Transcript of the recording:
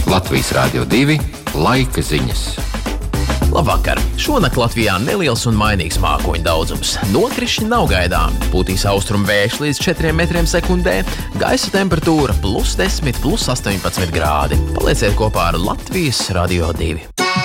Latvijas Rādio 2 laika ziņas. Labvakar! Šonakt Latvijā neliels un mainīgs mākoņu daudzums. Nokrišņi nav gaidāmi. Pūtīs austrumu vējš līdz 4 metriem sekundē. Gaisa temperatūra +10, +18 grādi. Palieciet kopā ar Latvijas Radio 2.